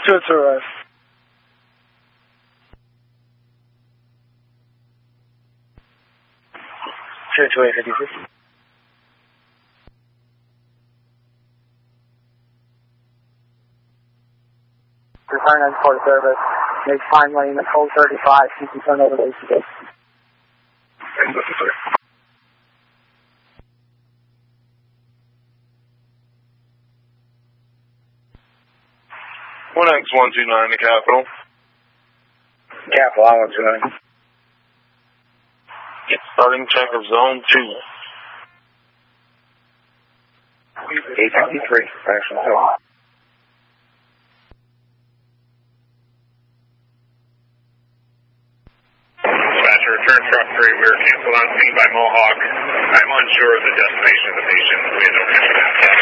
2-2, 2-2-856. Return on port service. Make time lane at code 35. You can turn over to ACD. 1X129 to Capital. Capital, I-129. Starting check of Zone 2. 853, National Hill. Dispatcher, return truck 3. We were canceled on scene by Mohawk. I'm unsure of the destination of the patient. We had no answer to that.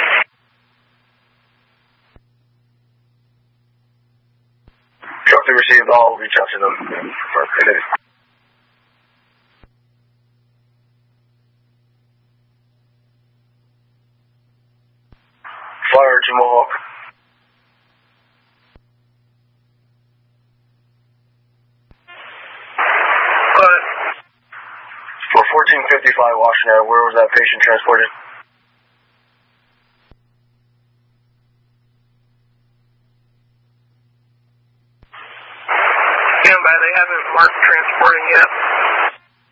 Truck they received all, reach out to them for today. Flyer to Mohawk. For 1455 Washington, where was that patient transported? Stand by, they haven't marked transporting yet.